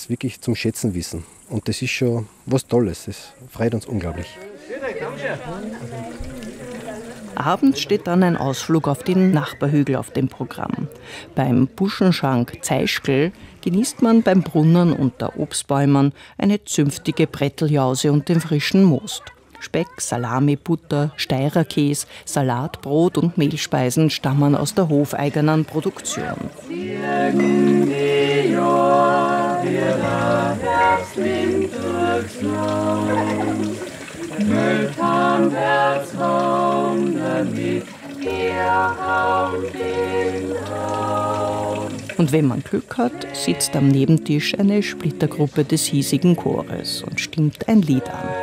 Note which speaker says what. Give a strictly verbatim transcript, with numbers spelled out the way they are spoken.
Speaker 1: das wirklich zum Schätzen wissen. Und das ist schon was Tolles, das freut uns unglaublich.
Speaker 2: Abends steht dann ein Ausflug auf den Nachbarhügel auf dem Programm. Beim Buschenschank Zeischkel genießt man beim Brunnen unter Obstbäumen eine zünftige Bretteljause und den frischen Most. Speck, Salami, Butter, Steirer Käse, Salat, Brot und Mehlspeisen stammen aus der hofeigenen Produktion. Und wenn man Glück hat, sitzt am Nebentisch eine Splittergruppe des hiesigen Chores und stimmt ein Lied an.